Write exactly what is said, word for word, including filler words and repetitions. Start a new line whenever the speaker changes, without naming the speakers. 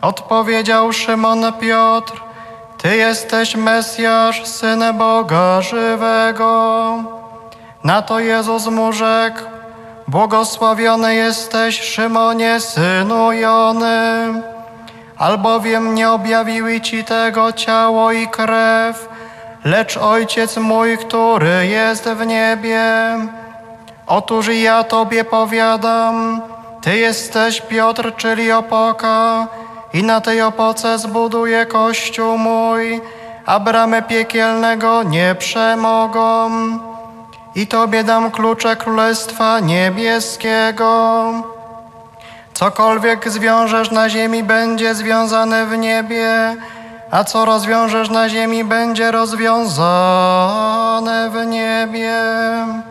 Odpowiedział Szymon Piotr: Ty jesteś Mesjasz, Syn Boga żywego. Na to Jezus mu rzekł: Błogosławiony jesteś, Szymonie, synu Jony, albowiem nie objawiły ci tego ciało i krew, lecz Ojciec mój, który jest w niebie. Otóż ja tobie powiadam, ty jesteś Piotr, czyli opoka, i na tej opoce zbuduję Kościół mój, a bramy piekielnego nie przemogą. I tobie dam klucze Królestwa Niebieskiego. Cokolwiek zwiążesz na ziemi, będzie związane w niebie, a co rozwiążesz na ziemi, będzie rozwiązane w niebie.